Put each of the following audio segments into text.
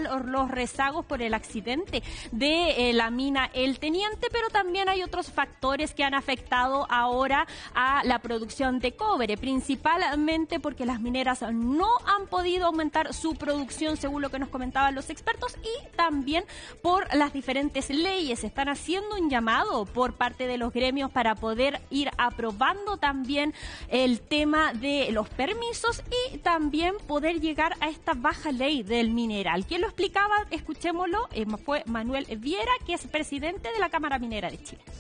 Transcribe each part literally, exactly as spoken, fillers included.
los rezagos por el accidente de eh, la mina El Teniente, pero también hay otros factores que han afectado ahora a la producción de cobre, principalmente porque las mineras no han podido aumentar su producción, según lo que nos comentaban los expertos, y también por las diferentes leyes. Están haciendo un llamado por parte de los gremios para poder ir aprobando también el tema de los permisos y también poder llegar a esta baja ley del mineral. ¿Quién lo explicaba? Escuchémoslo. Eh, fue Manuel Viera, que es presidente de la Cámara Minera de Chile.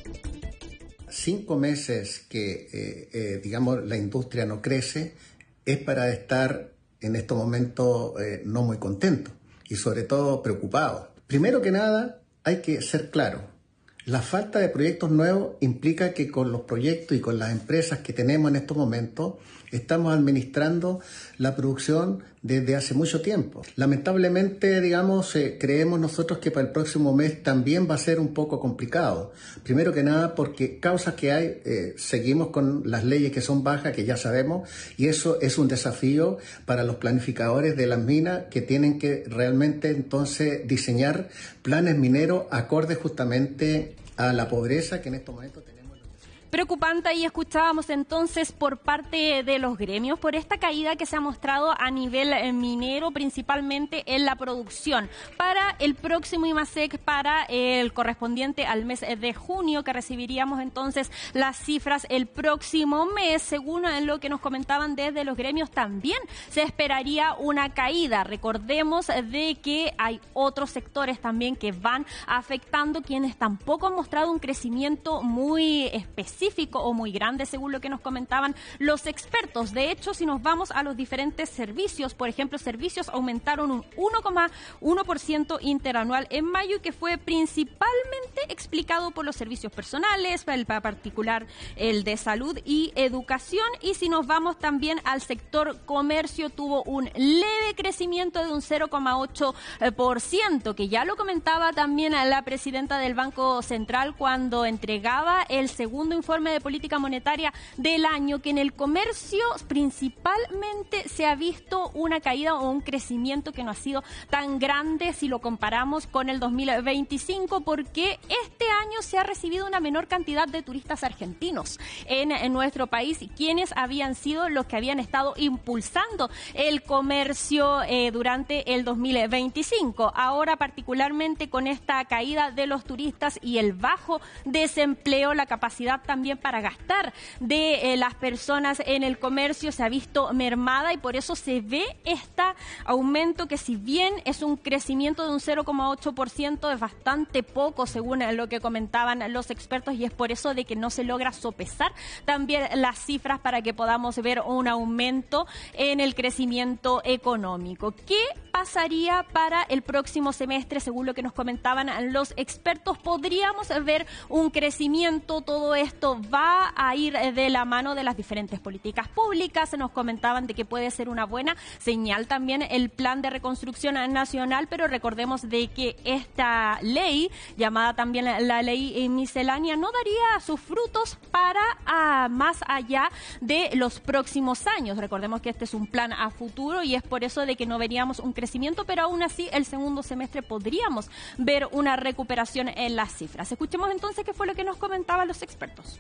Cinco meses que, eh, eh, digamos, la industria no crece es para estar en estos momentos eh, no muy contento y sobre todo preocupado. Primero que nada, hay que ser claro. La falta de proyectos nuevos implica que con los proyectos y con las empresas que tenemos en estos momentos estamos administrando la producción desde hace mucho tiempo. Lamentablemente, digamos, eh, creemos nosotros que para el próximo mes también va a ser un poco complicado. Primero que nada porque causas que hay, eh, seguimos con las leyes que son bajas, que ya sabemos, y eso es un desafío para los planificadores de las minas que tienen que realmente entonces diseñar planes mineros acordes justamente a la pobreza que en estos momentos tenemos. Preocupante, y escuchábamos entonces por parte de los gremios por esta caída que se ha mostrado a nivel minero, principalmente en la producción. Para el próximo IMASEC, para el correspondiente al mes de junio, que recibiríamos entonces las cifras el próximo mes, según lo que nos comentaban desde los gremios, también se esperaría una caída. Recordemos de que hay otros sectores también que van afectando, quienes tampoco han mostrado un crecimiento muy específico o muy grande, según lo que nos comentaban los expertos. De hecho, si nos vamos a los diferentes servicios, por ejemplo, servicios aumentaron un uno coma uno por ciento interanual en mayo, y que fue principalmente explicado por los servicios personales, en particular el de salud y educación. Y si nos vamos también al sector comercio, tuvo un leve crecimiento de un cero coma ocho por ciento, que ya lo comentaba también a la presidenta del Banco Central cuando entregaba el segundo informe de política monetaria del año, que en el comercio principalmente se ha visto una caída o un crecimiento que no ha sido tan grande si lo comparamos con el dos mil veinticinco, porque este año se ha recibido una menor cantidad de turistas argentinos en, en nuestro país, quienes habían sido los que habían estado impulsando el comercio eh, durante el dos mil veinticinco. Ahora, particularmente con esta caída de los turistas y el bajo desempleo, la capacidad también para gastar de eh, las personas en el comercio se ha visto mermada, y por eso se ve este aumento, que si bien es un crecimiento de un cero coma ocho por ciento, es bastante poco según lo que comentaban los expertos, y es por eso de que no se logra sopesar también las cifras para que podamos ver un aumento en el crecimiento económico. ¿Qué pasaría para el próximo semestre? Según lo que nos comentaban los expertos, podríamos ver un crecimiento. Todo esto va a ir de la mano de las diferentes políticas públicas. Se nos comentaban de que puede ser una buena señal también el plan de reconstrucción nacional, pero recordemos de que esta ley, llamada también la ley miscelánea, no daría sus frutos para a, más allá de los próximos años. Recordemos que este es un plan a futuro, y es por eso de que no veríamos un crecimiento, pero aún así el segundo semestre podríamos ver una recuperación en las cifras. Escuchemos entonces qué fue lo que nos comentaban los expertos.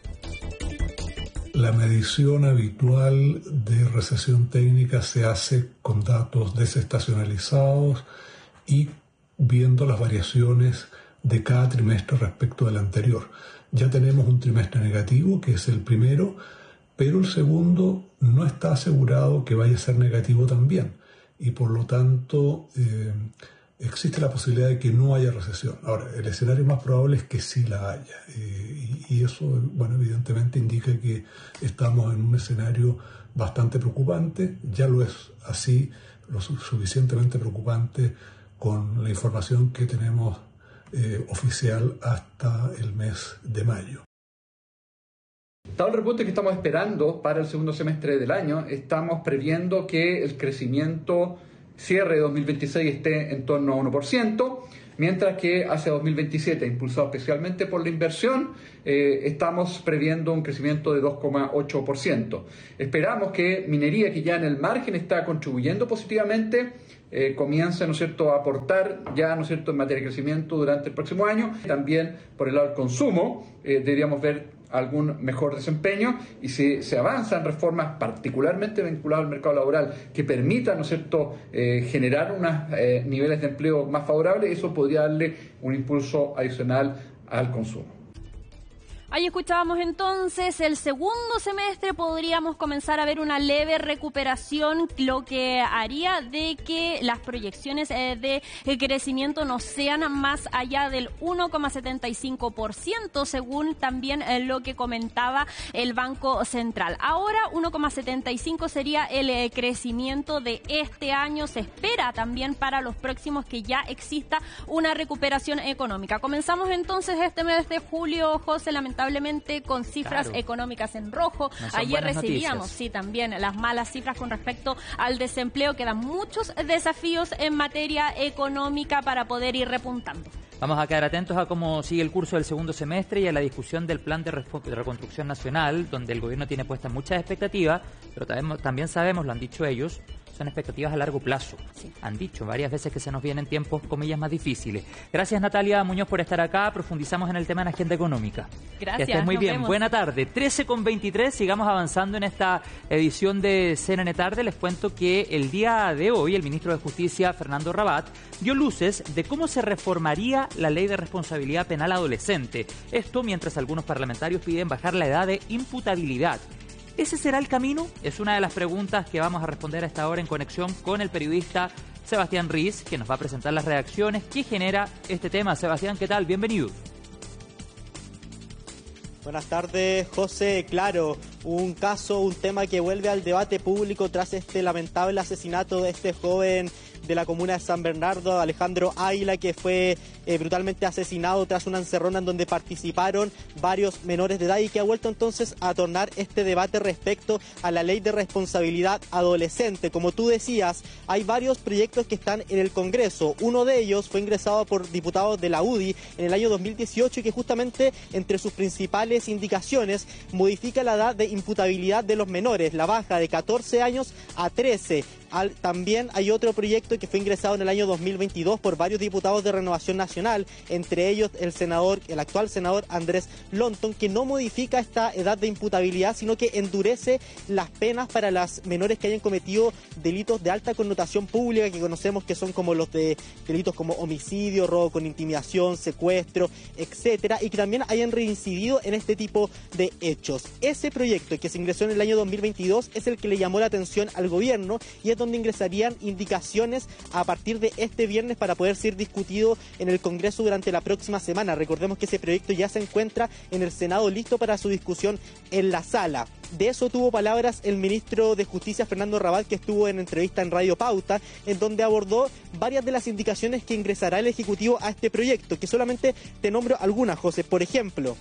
La medición habitual de recesión técnica se hace con datos desestacionalizados y viendo las variaciones de cada trimestre respecto del anterior. Ya tenemos un trimestre negativo, que es el primero, pero el segundo no está asegurado que vaya a ser negativo también, y por lo tanto eh, existe la posibilidad de que no haya recesión. Ahora, el escenario más probable es que sí la haya, eh, y, y eso, bueno, evidentemente indica que estamos en un escenario bastante preocupante. Ya lo es así, lo suficientemente preocupante con la información que tenemos eh, oficial hasta el mes de mayo. Dado el repunte que estamos esperando para el segundo semestre del año, estamos previendo que el crecimiento cierre de dos mil veintiséis esté en torno a uno por ciento, mientras que hacia dos mil veintisiete, impulsado especialmente por la inversión, eh, estamos previendo un crecimiento de dos coma ocho por ciento. Esperamos que minería, que ya en el margen está contribuyendo positivamente, eh, comience, ¿no es cierto?, a aportar ya, ¿no es cierto?, en materia de crecimiento durante el próximo año. También por el lado del consumo, eh, deberíamos ver algún mejor desempeño, y si se avanzan reformas particularmente vinculadas al mercado laboral que permitan, ¿no es cierto?, eh, generar unos eh, niveles de empleo más favorables, eso podría darle un impulso adicional al consumo. Ahí escuchábamos entonces, el segundo semestre podríamos comenzar a ver una leve recuperación, lo que haría de que las proyecciones eh, de crecimiento no sean más allá del uno coma setenta y cinco por ciento, según también eh, lo que comentaba el Banco Central. Ahora uno coma setenta y cinco sería el eh, crecimiento de este año. Se espera también para los próximos que ya exista una recuperación económica. Comenzamos entonces este mes de julio, José, lamentablemente lamentablemente con cifras claro. económicas en rojo. No Ayer recibíamos, noticias. sí, también las malas cifras con respecto al desempleo. Quedan muchos desafíos en materia económica para poder ir repuntando. Vamos a quedar atentos a cómo sigue el curso del segundo semestre y a la discusión del plan de reconstrucción nacional, donde el gobierno tiene puestas muchas expectativas, pero también sabemos, lo han dicho ellos, son expectativas a largo plazo. Sí. Han dicho varias veces que se nos vienen tiempos, comillas, más difíciles. Gracias, Natalia Muñoz, por estar acá. Profundizamos en el tema en Agenda Económica. Gracias. Que estés muy bien. Vemos. Buena tarde. trece con veintitrés. Sigamos avanzando en esta edición de C N N Tarde. Les cuento que el día de hoy el ministro de Justicia, Fernando Rabat, dio luces de cómo se reformaría la ley de responsabilidad penal adolescente. Esto mientras algunos parlamentarios piden bajar la edad de imputabilidad. ¿Ese será el camino? Es una de las preguntas que vamos a responder a esta hora en conexión con el periodista Sebastián Riz, que nos va a presentar las reacciones que genera este tema. Sebastián, ¿qué tal? Bienvenido. Buenas tardes, José. Claro, un caso, un tema que vuelve al debate público tras este lamentable asesinato de este joven de la comuna de San Bernardo, Alejandro Águila, que fue eh, brutalmente asesinado tras una encerrona en donde participaron varios menores de edad y que ha vuelto entonces a tornar este debate respecto a la ley de responsabilidad adolescente. Como tú decías, hay varios proyectos que están en el Congreso. Uno de ellos fue ingresado por diputados de la U D I en el año dos mil dieciocho y que justamente entre sus principales indicaciones modifica la edad de imputabilidad de los menores, la baja de catorce años a trece. Al, también hay otro proyecto que fue ingresado en el año dos mil veintidós por varios diputados de Renovación Nacional, entre ellos el senador, el actual senador Andrés Lonton, que no modifica esta edad de imputabilidad, sino que endurece las penas para las menores que hayan cometido delitos de alta connotación pública, que conocemos que son como los de delitos como homicidio, robo con intimidación, secuestro, etcétera, y que también hayan reincidido en este tipo de hechos. Ese proyecto que se ingresó en el año dos mil veintidós es el que le llamó la atención al gobierno y es donde ingresarían indicaciones a partir de este viernes para poder ser discutido en el Congreso durante la próxima semana. Recordemos que ese proyecto ya se encuentra en el Senado listo para su discusión en la sala. De eso tuvo palabras el ministro de Justicia, Fernando Rabat, que estuvo en entrevista en Radio Pauta, en donde abordó varias de las indicaciones que ingresará el Ejecutivo a este proyecto, que solamente te nombro algunas, José. Por ejemplo,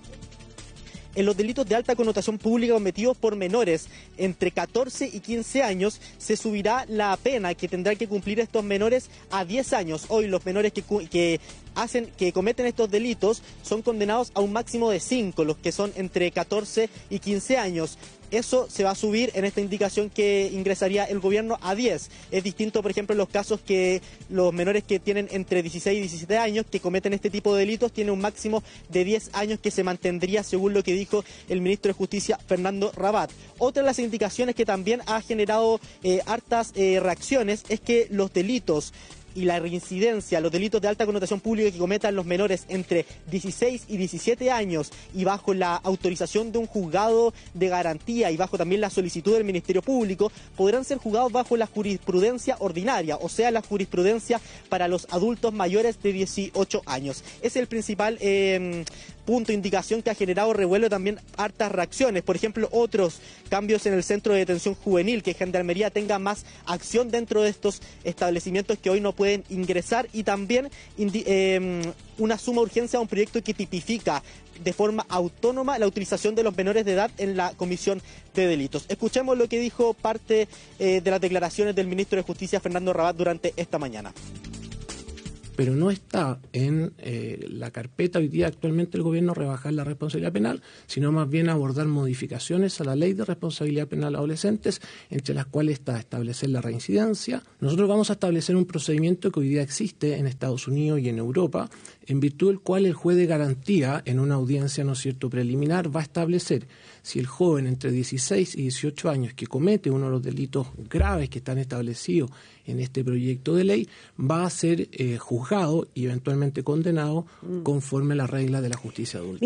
en los delitos de alta connotación pública cometidos por menores entre catorce y quince años, se subirá la pena que tendrán que cumplir estos menores a diez años. Hoy los menores que, que hacen, que cometen estos delitos son condenados a un máximo de cinco, los que son entre catorce y quince años. Eso se va a subir en esta indicación que ingresaría el gobierno a diez. Es distinto, por ejemplo, en los casos que los menores que tienen entre dieciséis y diecisiete años, que cometen este tipo de delitos, tienen un máximo de diez años que se mantendría, según lo que dijo el ministro de Justicia, Fernando Rabat. Otra de las indicaciones que también ha generado eh, hartas eh, reacciones es que los delitos y la reincidencia, los delitos de alta connotación pública que cometan los menores entre dieciséis y diecisiete años y bajo la autorización de un juzgado de garantía y bajo también la solicitud del Ministerio Público, podrán ser juzgados bajo la jurisprudencia ordinaria, o sea, la jurisprudencia para los adultos mayores de dieciocho años. Es el principal eh, punto, indicación que ha generado revuelo, también hartas reacciones. Por ejemplo, otros cambios en el centro de detención juvenil, que Gendarmería tenga más acción dentro de estos establecimientos que hoy no pueden ingresar, y también eh, una suma de urgencia a un proyecto que tipifica de forma autónoma la utilización de los menores de edad en la comisión de delitos. Escuchemos lo que dijo parte eh, de las declaraciones del ministro de Justicia, Fernando Rabat, durante esta mañana. Pero no está en eh, la carpeta hoy día actualmente el gobierno rebajar la responsabilidad penal, sino más bien abordar modificaciones a la ley de responsabilidad penal a adolescentes, entre las cuales está establecer la reincidencia. Nosotros vamos a establecer un procedimiento que hoy día existe en Estados Unidos y en Europa, en virtud del cual el juez de garantía, en una audiencia, ¿no es cierto?, preliminar, va a establecer si el joven entre dieciséis y dieciocho años que comete uno de los delitos graves que están establecidos en este proyecto de ley va a ser eh, juzgado y eventualmente condenado conforme a las reglas de la justicia adulta.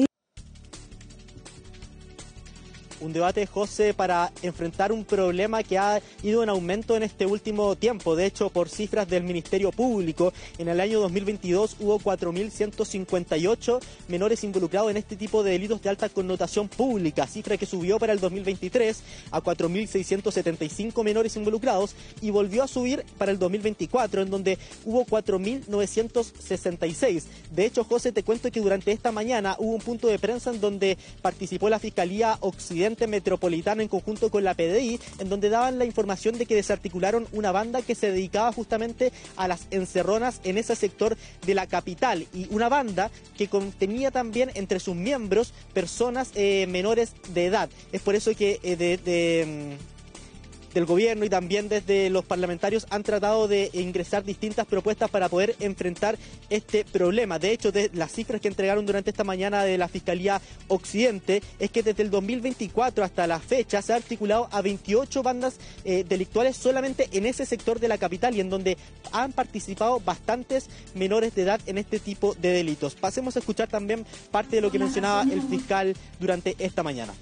Un debate, José, para enfrentar un problema que ha ido en aumento en este último tiempo. De hecho, por cifras del Ministerio Público, en el año dos mil veintidós hubo cuatro mil ciento cincuenta y ocho menores involucrados en este tipo de delitos de alta connotación pública, cifra que subió para el dos mil veintitrés a cuatro mil seiscientos setenta y cinco menores involucrados y volvió a subir para el dos mil veinticuatro, en donde hubo cuatro mil novecientos sesenta y seis. De hecho, José, te cuento que durante esta mañana hubo un punto de prensa en donde participó la Fiscalía Occidente Metropolitana en conjunto con la P D I, en donde daban la información de que desarticularon una banda que se dedicaba justamente a las encerronas en ese sector de la capital, y una banda que contenía también entre sus miembros personas eh, menores de edad. Es por eso que eh, de, de del gobierno y también desde los parlamentarios han tratado de ingresar distintas propuestas para poder enfrentar este problema. De hecho, de las cifras que entregaron durante esta mañana de la Fiscalía Occidente es que desde el dos mil veinticuatro hasta la fecha se ha articulado a veintiocho bandas eh, delictuales solamente en ese sector de la capital, y en donde han participado bastantes menores de edad en este tipo de delitos. Pasemos a escuchar también parte de lo que mencionaba el fiscal durante esta mañana.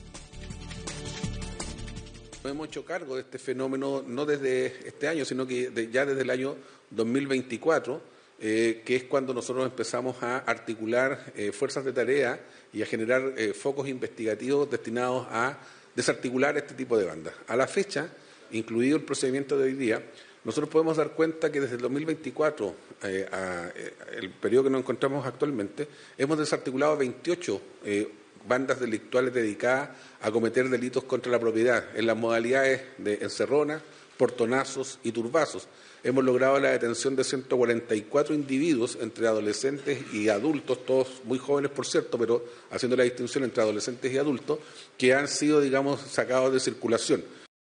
Nos hemos hecho cargo de este fenómeno no desde este año, sino que de, ya desde el año dos mil veinticuatro, eh, que es cuando nosotros empezamos a articular eh, fuerzas de tarea y a generar eh, focos investigativos destinados a desarticular este tipo de bandas. A la fecha, incluido el procedimiento de hoy día, nosotros podemos dar cuenta que desde el dos mil veinticuatro, eh, a, eh, el periodo que nos encontramos actualmente, hemos desarticulado veintiocho eh, bandas delictuales dedicadas a cometer delitos contra la propiedad en las modalidades de encerrona, portonazos y turbazos. Hemos logrado la detención de ciento cuarenta y cuatro individuos entre adolescentes y adultos, todos muy jóvenes por cierto, pero haciendo la distinción entre adolescentes y adultos, que han sido, digamos, sacados de circulación.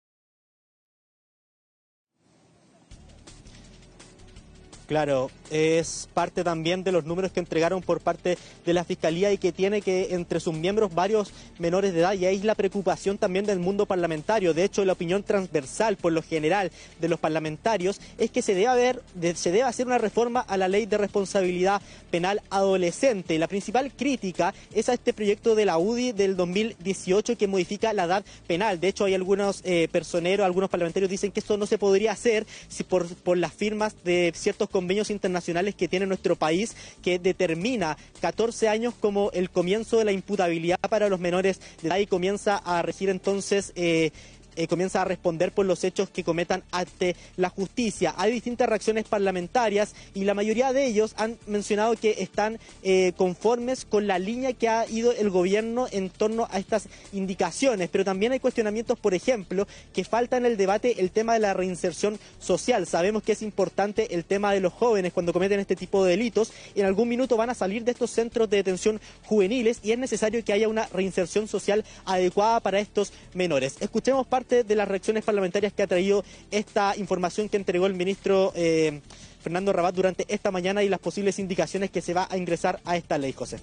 Claro, es parte también de los números que entregaron por parte de la Fiscalía y que tiene que entre sus miembros varios menores de edad, y ahí es la preocupación también del mundo parlamentario. De hecho, la opinión transversal por lo general de los parlamentarios es que se debe, haber, de, se debe hacer una reforma a la ley de responsabilidad penal adolescente. La principal crítica es a este proyecto de la U D I del dos mil dieciocho que modifica la edad penal. De hecho, hay algunos eh, personeros, algunos parlamentarios dicen que esto no se podría hacer si por, por las firmas de ciertos convenios internacionales que tiene nuestro país, que determina catorce años como el comienzo de la imputabilidad para los menores de edad, y comienza a regir entonces eh, Eh, comienza a responder por los hechos que cometan ante la justicia. Hay distintas reacciones parlamentarias y la mayoría de ellos han mencionado que están eh, conformes con la línea que ha ido el gobierno en torno a estas indicaciones, pero también hay cuestionamientos, por ejemplo, que falta en el debate el tema de la reinserción social. Sabemos que es importante el tema de los jóvenes cuando cometen este tipo de delitos. En algún minuto van a salir de estos centros de detención juveniles y es necesario que haya una reinserción social adecuada para estos menores. Escuchemos parte de las reacciones parlamentarias que ha traído esta información que entregó el ministro eh, Fernando Rabat durante esta mañana y las posibles indicaciones que se va a ingresar a esta ley, José.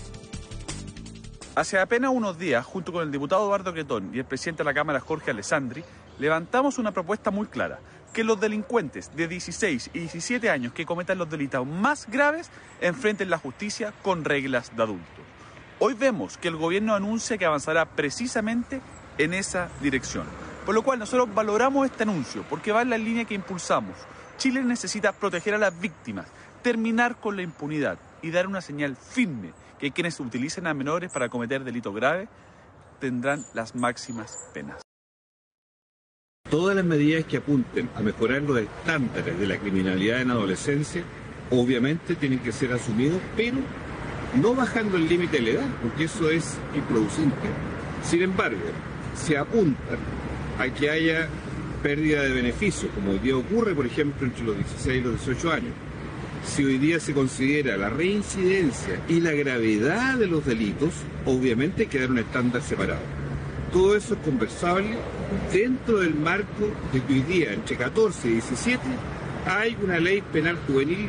Hace apenas unos días, junto con el diputado Eduardo Cretón y el presidente de la Cámara, Jorge Alessandri, levantamos una propuesta muy clara: que los delincuentes de dieciséis y diecisiete años que cometan los delitos más graves enfrenten la justicia con reglas de adulto. Hoy vemos que el gobierno anuncia que avanzará precisamente en esa dirección, por lo cual nosotros valoramos este anuncio porque va en la línea que impulsamos. Chile necesita proteger a las víctimas, terminar con la impunidad y dar una señal firme que quienes utilicen a menores para cometer delitos graves tendrán las máximas penas. todas las medidas que apunten a mejorar los estándares de la criminalidad en adolescencia, obviamente tienen que ser asumidos, pero no bajando el límite de la edad, porque eso es improducente. Sin embargo, se apuntan a que haya pérdida de beneficios, como hoy día ocurre, por ejemplo, entre los dieciséis y los dieciocho años. Si hoy día se considera la reincidencia y la gravedad de los delitos, obviamente hay que dar un estándar separado. Todo eso es conversable dentro del marco de que hoy día, entre catorce y diecisiete, hay una ley penal juvenil.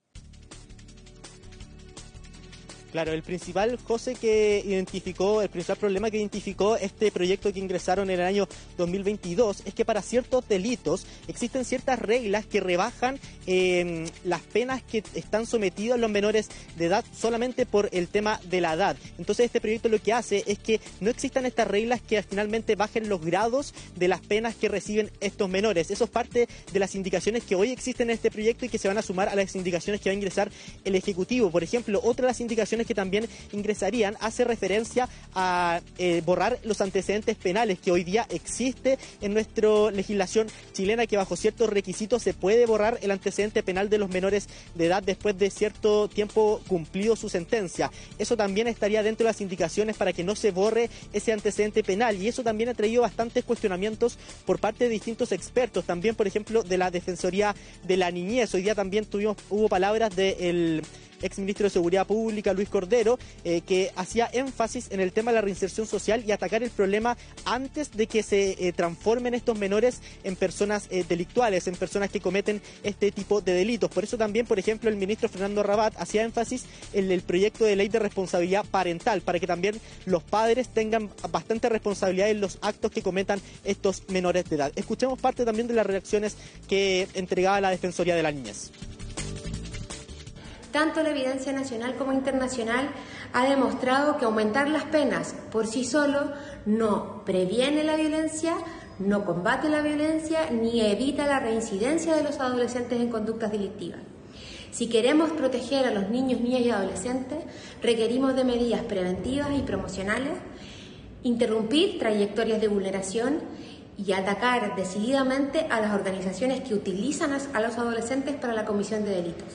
Claro, el principal, José, que identificó, el principal problema que identificó este proyecto que ingresaron en el año dos mil veintidós es que para ciertos delitos existen ciertas reglas que rebajan eh, las penas que están sometidos los menores de edad solamente por el tema de la edad. Entonces este proyecto lo que hace es que no existan estas reglas que finalmente bajen los grados de las penas que reciben estos menores. Eso es parte de las indicaciones que hoy existen en este proyecto y que se van a sumar a las indicaciones que va a ingresar el Ejecutivo. Por ejemplo, otra de las indicaciones que también ingresarían hace referencia a eh, borrar los antecedentes penales que hoy día existe en nuestra legislación chilena, que bajo ciertos requisitos se puede borrar el antecedente penal de los menores de edad después de cierto tiempo cumplido su sentencia. Eso también estaría dentro de las indicaciones para que no se borre ese antecedente penal, y eso también ha traído bastantes cuestionamientos por parte de distintos expertos, también por ejemplo de la Defensoría de la Niñez. Hoy día también tuvimos, hubo palabras del exministro de Seguridad Pública, Luis Cordero, eh, que hacía énfasis en el tema de la reinserción social y atacar el problema antes de que se eh, transformen estos menores en personas eh, delictuales, en personas que cometen este tipo de delitos. Por eso también, por ejemplo, el ministro Fernando Rabat hacía énfasis en el proyecto de ley de responsabilidad parental, para que también los padres tengan bastante responsabilidad en los actos que cometan estos menores de edad. Escuchemos parte también de las reacciones que entregaba la Defensoría de la Niñez. Tanto la evidencia nacional como internacional ha demostrado que aumentar las penas por sí solo no previene la violencia, no combate la violencia, ni evita la reincidencia de los adolescentes en conductas delictivas. Si queremos proteger a los niños, niñas y adolescentes, requerimos de medidas preventivas y promocionales, interrumpir trayectorias de vulneración y atacar decididamente a las organizaciones que utilizan a los adolescentes para la comisión de delitos.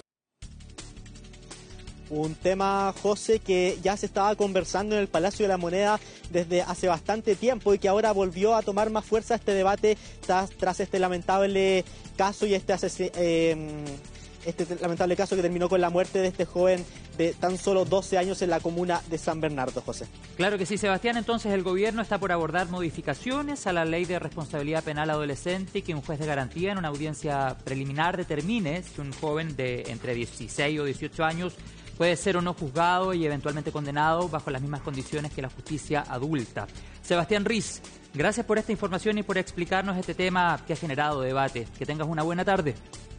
Un tema, José, que ya se estaba conversando en el Palacio de la Moneda desde hace bastante tiempo y que ahora volvió a tomar más fuerza este debate tras, tras este lamentable caso y este, eh, este lamentable caso que terminó con la muerte de este joven de tan solo doce años en la comuna de San Bernardo, José. Claro que sí, Sebastián. Entonces el gobierno está por abordar modificaciones a la ley de responsabilidad penal adolescente y que un juez de garantía en una audiencia preliminar determine si un joven de entre dieciséis o dieciocho años puede ser o no juzgado y eventualmente condenado bajo las mismas condiciones que la justicia adulta. Sebastián Riz, gracias por esta información y por explicarnos este tema que ha generado debate. Que tengas una buena tarde.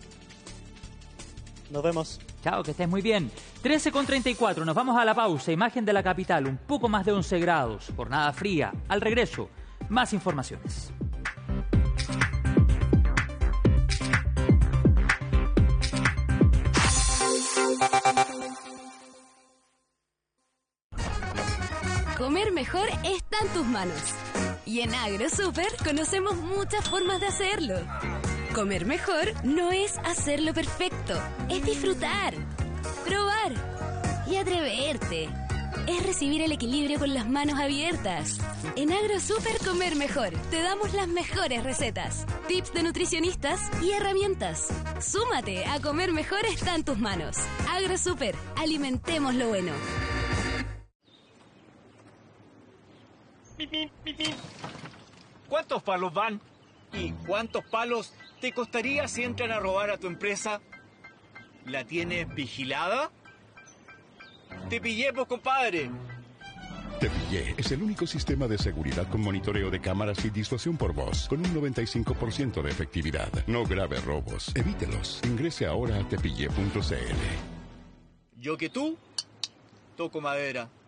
Nos vemos. Chao, que estés muy bien. trece con treinta y cuatro, nos vamos a la pausa. Imagen de la capital, un poco más de once grados. Jornada fría. Al regreso, más informaciones. Comer mejor está en tus manos. Y en AgroSuper conocemos muchas formas de hacerlo. Comer mejor no es hacerlo perfecto, es disfrutar, probar y atreverte. Es recibir el equilibrio con las manos abiertas. En AgroSuper Comer Mejor te damos las mejores recetas, tips de nutricionistas y herramientas. Súmate a Comer Mejor está en tus manos. AgroSuper, alimentemos lo bueno. ¿Cuántos palos van? ¿Y cuántos palos te costaría si entran a robar a tu empresa? ¿La tienes vigilada? ¡Te pillé, pues, compadre! Te Pillé es el único sistema de seguridad con monitoreo de cámaras y disuasión por voz, con un noventa y cinco por ciento de efectividad. No grave robos, evítelos. Ingrese ahora a tepillé punto c l. Yo que tú, toco madera.